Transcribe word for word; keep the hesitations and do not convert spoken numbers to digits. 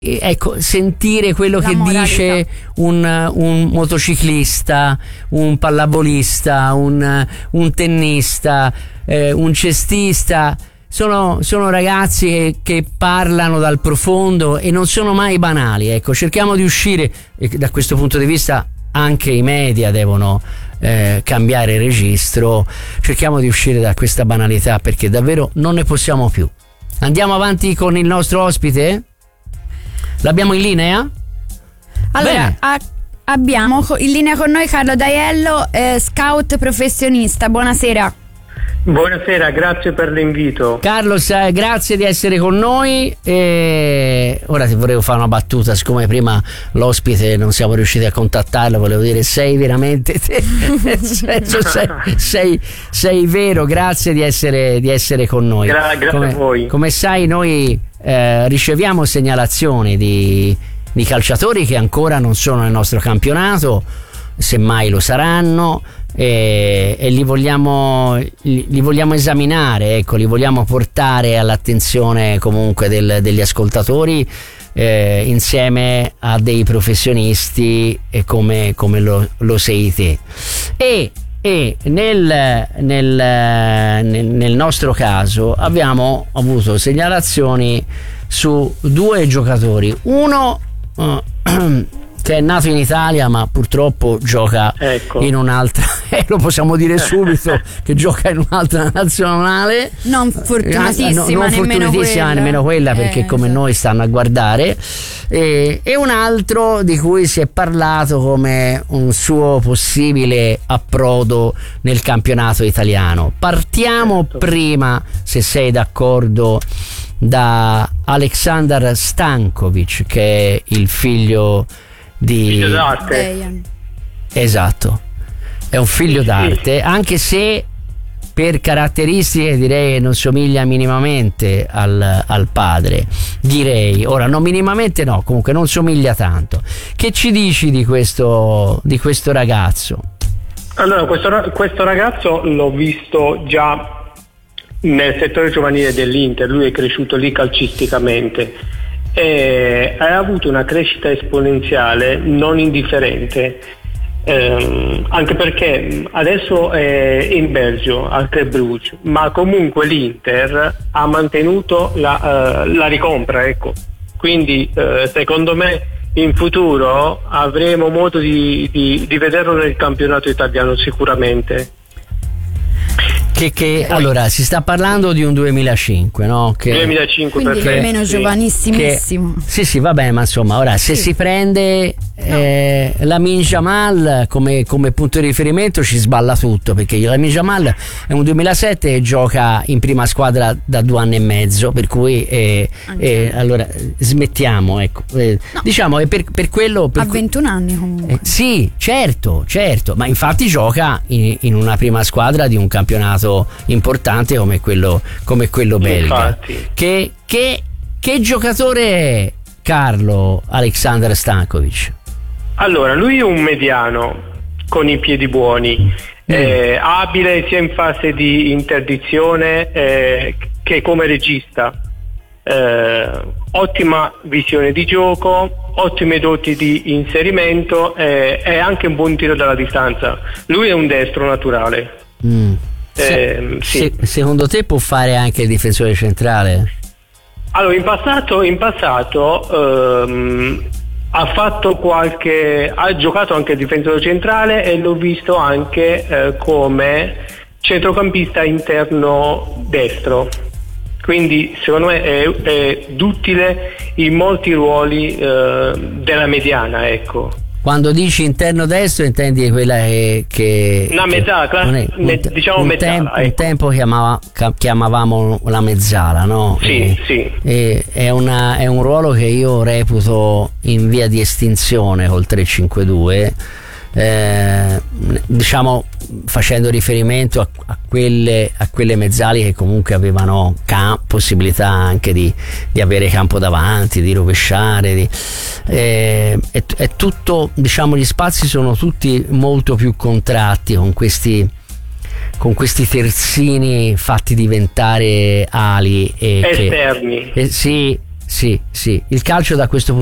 ecco, sentire quello La che moralità. dice un, un motociclista, un pallavolista, un, un tennista, eh, un cestista. Sono, sono ragazzi che, che parlano dal profondo e non sono mai banali. Ecco, cerchiamo di uscire, e da questo punto di vista anche i media devono eh, cambiare registro. Cerchiamo di uscire da questa banalità, perché davvero non ne possiamo più. Andiamo avanti con il nostro ospite? L'abbiamo in linea? Allora, a- abbiamo co- in linea con noi Carlo D'Aiello, eh, scout professionista. Buonasera. Buonasera, grazie per l'invito. Carlos, eh, grazie di essere con noi. E ora ti volevo fare una battuta, siccome prima l'ospite non siamo riusciti a contattarlo, volevo dire sei veramente te. Nel senso, sei, sei, sei vero, grazie di essere, di essere con noi. Gra- grazie come, a voi. Come sai, noi eh, riceviamo segnalazioni di, di calciatori che ancora non sono nel nostro campionato, semmai lo saranno, e, e li vogliamo li, li vogliamo esaminare, ecco, li vogliamo portare all'attenzione comunque del, degli ascoltatori, eh, insieme a dei professionisti e come, come lo, lo sei te. E E nel, nel, nel, nel nostro caso abbiamo avuto segnalazioni su due giocatori, uno uh, che è nato in Italia ma purtroppo gioca Ecco. in un'altra, eh, lo possiamo dire subito, che gioca in un'altra nazionale, Non fortunatissima, Eh, no, non nemmeno fortunatissima quella. nemmeno quella, perché Eh, come esatto. noi stanno a guardare, e, e un altro di cui si è parlato come un suo possibile approdo nel campionato italiano. Partiamo Certo. prima, se sei d'accordo, da Aleksandar Stankovic, che è il figlio di Figlio d'arte. Dejan. esatto, è un figlio Sì, d'arte, anche se per caratteristiche direi che non somiglia minimamente al, al padre, direi, ora non minimamente, no, comunque non somiglia tanto. Che ci dici di questo, di questo ragazzo? Allora, questo, ra- questo ragazzo l'ho visto già nel settore giovanile dell'Inter, lui è cresciuto lì calcisticamente e ha avuto una crescita esponenziale non indifferente, ehm, anche perché adesso è in Belgio, al Club Brugge, ma comunque l'Inter ha mantenuto la, eh, la ricompra, ecco. Quindi eh, secondo me in futuro avremo modo di, di, di vederlo nel campionato italiano sicuramente. Che, che allora si sta parlando di un duemilacinque, no? Che, duemilacinque Quindi perfetto, nemmeno sì. giovanissimissimo. Che, sì, sì, vabbè, ma insomma, ora se Sì. si prende eh, Lamine Yamal come, come punto di riferimento ci sballa tutto, perché Lamine Yamal è un duemilasette e gioca in prima squadra da due anni e mezzo, per cui eh, eh, allora smettiamo, ecco. Eh, No. diciamo, è per, per quello per Ha que- ventuno anni comunque. eh, sì, certo, certo, ma infatti gioca in, in una prima squadra di un campionato importante come quello, come quello belga. Infatti. Che, che, che giocatore è Carlo Aleksandar Stankovic? Allora, lui è un mediano con i piedi buoni, eh, abile sia in fase di interdizione eh, che come regista, eh, ottima visione di gioco, ottime doti di inserimento eh, e anche un buon tiro dalla distanza. Lui è un destro naturale. Mm. Eh, Se- sì. se- secondo te può fare anche il difensore centrale? Allora, in passato, in passato ehm, ha fatto qualche, ha giocato anche difensore centrale e l'ho visto anche eh, come centrocampista interno destro. Quindi secondo me è, è duttile in molti ruoli eh, della mediana, ecco. Quando dici interno destro intendi quella che, che Una mezzala, che non è- me- un, diciamo un mezzala, tempo, un ecco. tempo chiamava- ca- chiamavamo la mezzala, no? Sì, E- sì. e è, una, è un ruolo che io reputo in via di estinzione col tre cinque due, eh, diciamo facendo riferimento a, a quelle a quelle mezzali che comunque avevano cam- possibilità anche di, di avere campo davanti, di rovesciare, di, eh, è, è tutto, diciamo, gli spazi sono tutti molto più contratti con questi con questi terzini fatti diventare ali e che- Esterni. eh, sì, sì, sì. Il calcio da questo punto